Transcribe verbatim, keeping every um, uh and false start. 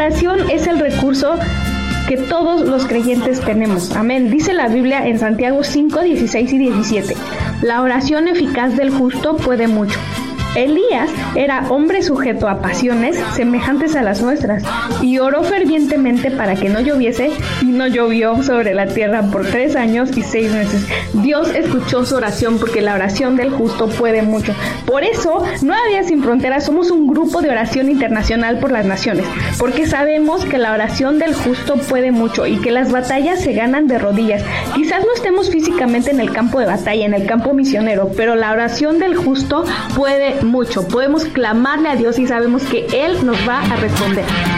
oración es el recurso que todos los creyentes tenemos. Amén. Dice la Biblia en Santiago cinco, dieciséis y diecisiete. La oración eficaz del justo puede mucho. Elías era hombre sujeto a pasiones semejantes a las nuestras y oró fervientemente para que no lloviese, y no llovió sobre la tierra por tres años y seis meses. Dios escuchó su oración porque la oración del justo puede mucho. Por eso, Nueva Vida Sin Fronteras somos un grupo de oración internacional por las naciones, porque sabemos que la oración del justo puede mucho y que las batallas se ganan de rodillas. Quizás no estemos físicamente en el campo de batalla, en el campo misionero, pero la oración del justo puede mucho. Podemos clamarle a Dios y sabemos que Él nos va a responder.